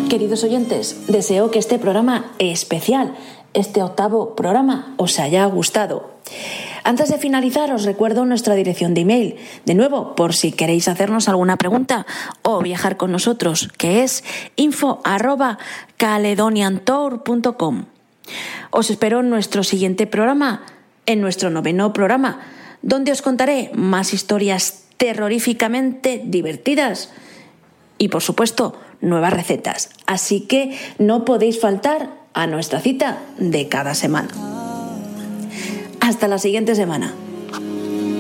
Queridos oyentes, deseo que este programa especial, este 8º programa, os haya gustado. Antes de finalizar, os recuerdo nuestra dirección de email, de nuevo, por si queréis hacernos alguna pregunta o viajar con nosotros, que es info@caledoniantour.com. Os espero en nuestro siguiente programa, en nuestro 9º programa, donde os contaré más historias terroríficamente divertidas y, por supuesto, nuevas recetas. Así que no podéis faltar a nuestra cita de cada semana. Hasta la siguiente semana.